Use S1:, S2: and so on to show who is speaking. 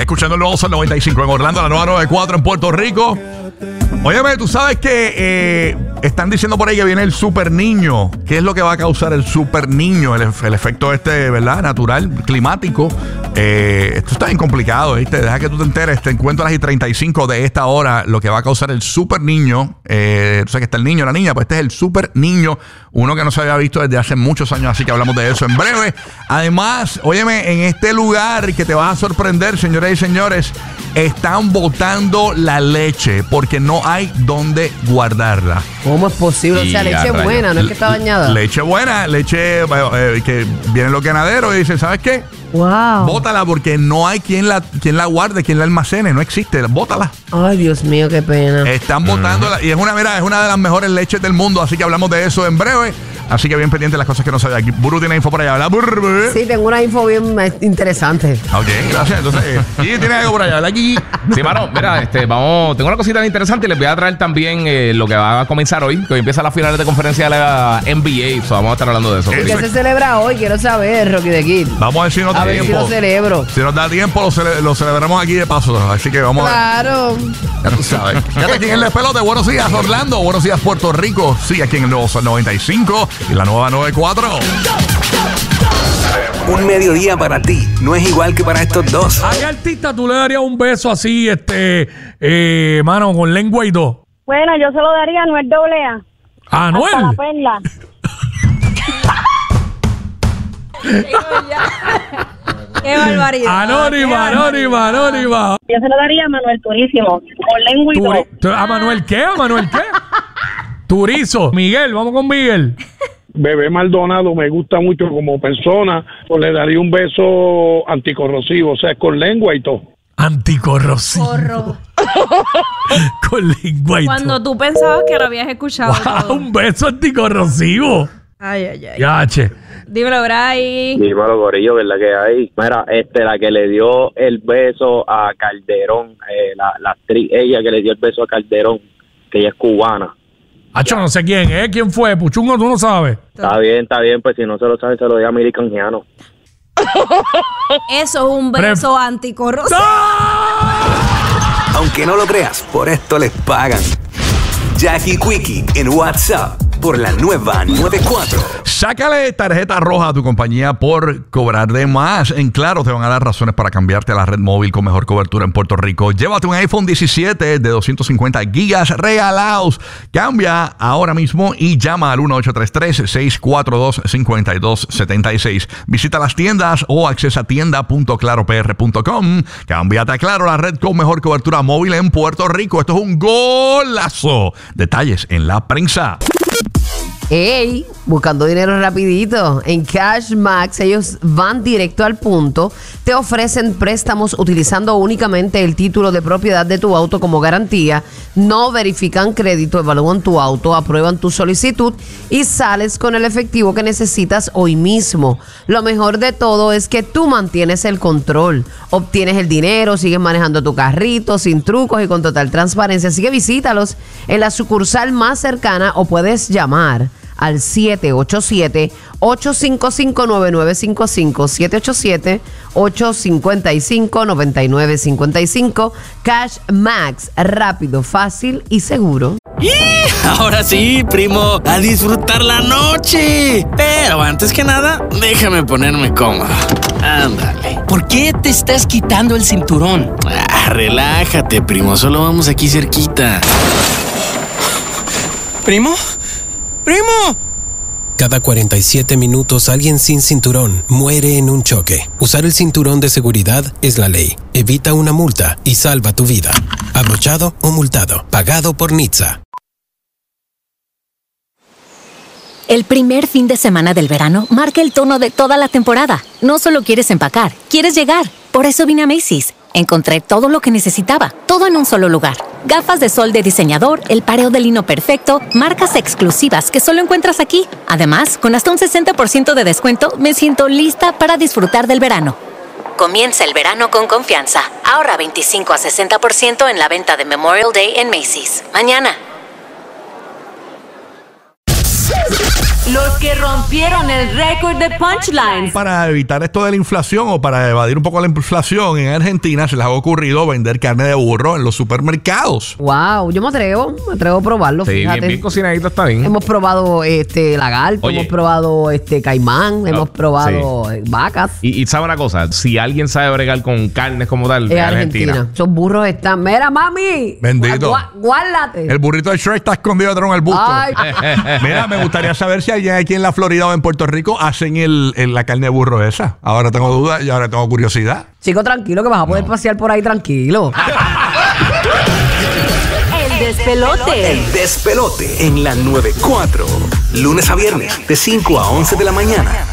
S1: escuchando el nuevo Sol 95 en Orlando, la nueva 94 en Puerto Rico. Óyeme, tú sabes que están diciendo por ahí que viene el super niño. ¿Qué es lo que va a causar el super niño? El efecto ¿verdad? Natural, climático. Esto está bien complicado, ¿viste? Deja que tú te enteres. Te encuentro a las 35 de esta hora lo que va a causar el super niño. Tú sabes que está el niño, la niña, pues este es el super niño. Uno que no se había visto desde hace muchos años, así que hablamos de eso en breve. Además, óyeme, en este lugar que te vas a sorprender, señoras y señores, están botando la leche porque no hay dónde guardarla.
S2: ¿Cómo es posible? O sea, leche buena, no es que está dañada.
S1: Leche buena, leche que vienen los ganaderos y dicen, ¿sabes qué?
S2: Wow.
S1: Bótala porque no hay quien la guarde, quien la almacene, no existe, bótala.
S2: Ay, Dios mío, qué pena.
S1: Están botándola y es una de las mejores leches del mundo, así que hablamos de eso en breve. Así que bien pendiente de las cosas que no sabía. Aquí Buru tiene info por allá, ¿verdad? Burru.
S2: Sí, tengo una info bien interesante.
S1: Ok, gracias. Entonces, Gigi tiene algo por allá, ¿verdad, Gigi?
S3: Sí, mano, mira, tengo una cosita interesante y les voy a traer también lo que va a comenzar hoy, que hoy empieza las finales de conferencia de la NBA. So, vamos a estar hablando de eso.
S2: ¿Qué se celebra hoy? Quiero saber, Rocky de Kid.
S1: Vamos a ver si nos da tiempo.
S2: Si lo celebro.
S1: Si nos da tiempo, lo celebramos aquí de paso. Así que vamos
S2: Claro.
S1: Ya tú sabes. Fíjate aquí en el despelote. Buenos días, Orlando. Buenos días, Puerto Rico. Sí, aquí en el nuevo Sol 95 y la nueva 94.
S4: Un mediodía para ti no es igual que para estos dos.
S5: ¿A qué artista tú le darías un beso así, mano, con lengua y todo?
S6: Bueno, yo se lo daría a Anuel AA.
S5: ¿A Anuel?
S6: Hasta la perla.
S7: ¡Qué barbaridad!
S5: Anónima.
S6: Yo se lo daría a Manuel Turísimo, con lengua y todo.
S5: ¿A Manuel qué? Turizo. Miguel, vamos con Miguel.
S8: Bebé Maldonado me gusta mucho como persona, pues le daría un beso anticorrosivo, o sea, con lengua y todo.
S5: Anticorrosivo. Con lengua y todo.
S7: Cuando tú pensabas que lo habías escuchado.
S5: Wow, un beso anticorrosivo.
S7: Ay.
S5: Yache.
S7: Dímelo, Bray.
S9: Dímelo, gorillo, ¿verdad que hay? Mira, la que le dio el beso a Calderón, la actriz, ella que le dio el beso a Calderón, que ella es cubana.
S5: Acho, no sé quién es. ¿Quién fue? Puchungo, tú no sabes.
S9: Está bien, pues si no se lo sabe, se lo diga a Miri Canjiano.
S7: Eso es un beso anticorrosivo.
S4: Aunque no lo creas, por esto les pagan. Jackie Quickie en WhatsApp por la nueva 94.
S1: Sácale tarjeta roja a tu compañía por cobrar de más. En Claro te van a dar razones para cambiarte a la red móvil con mejor cobertura en Puerto Rico. Llévate un iPhone 17 de 250 gigas regalados. Cambia ahora mismo y llama al 1-833-642-5276. Visita las tiendas o accesa a tienda.claropr.com. Cámbiate a Claro, la red con mejor cobertura móvil en Puerto Rico. Esto es un golazo. Detalles en la prensa.
S2: Ey, buscando dinero rapidito. En Cash Max ellos van directo al punto. Te ofrecen préstamos utilizando únicamente el título de propiedad de tu auto como garantía. No verifican crédito, evalúan tu auto, aprueban tu solicitud y sales con el efectivo que necesitas hoy mismo. Lo mejor de todo es que tú mantienes el control. Obtienes el dinero, sigues manejando tu carrito sin trucos y con total transparencia. Así que visítalos en la sucursal más cercana o puedes llamar al 787-855-9955, 787-855-9955. Cash Max, rápido, fácil y seguro.
S10: Ahora sí, primo, a disfrutar la noche. Pero antes que nada, déjame ponerme cómodo. Ándale.
S11: ¿Por qué te estás quitando el cinturón?
S10: Relájate, primo, solo vamos aquí cerquita.
S11: ¿Primo? ¡Primo!
S12: Cada 47 minutos alguien sin cinturón muere en un choque. Usar el cinturón de seguridad es la ley. Evita una multa y salva tu vida. Abrochado o multado. Pagado por NHTSA.
S13: El primer fin de semana del verano marca el tono de toda la temporada. No solo quieres empacar, quieres llegar. Por eso vine a Macy's. Encontré todo lo que necesitaba, todo en un solo lugar. Gafas de sol de diseñador, el pareo de lino perfecto, marcas exclusivas que solo encuentras aquí. Además, con hasta un 60% de descuento, me siento lista para disfrutar del verano. Comienza el verano con confianza. Ahorra 25 a 60% en la venta de Memorial Day en Macy's. Mañana.
S14: Los que rompieron el récord de punchlines.
S1: Para evitar esto de la inflación o para evadir un poco la inflación, en Argentina se les ha ocurrido vender carne de burro en los supermercados.
S2: Wow, yo me atrevo a probarlo.
S3: Sí,
S2: fíjate.
S3: bien cocinadito está bien.
S2: Hemos probado lagarto, hemos probado caimán, hemos probado vacas.
S3: Y sabe una cosa, si alguien sabe bregar con carnes como tal,
S2: en Argentina. Esos burros están. Mira, mami.
S1: Bendito.
S2: Guárdate.
S1: El burrito de Shrek está escondido detrás del busto.
S2: Ay.
S1: Mira, me gustaría saber si alguien aquí en la Florida o en Puerto Rico hacen la carne de burro esa. Ahora tengo dudas y ahora tengo curiosidad.
S2: Chico, tranquilo, que vas a poder pasear por ahí tranquilo.
S14: El despelote.
S4: El despelote en la 94. Lunes a viernes, de 5 a 11 de la mañana.